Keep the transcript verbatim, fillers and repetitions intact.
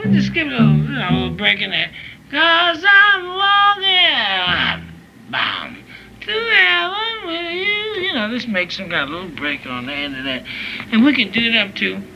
we just give it a little, you know, a little break in there. Cause I'm walking, bam, to heaven with you. You know, this makes some kind of little break on the end of that. And we can do it up to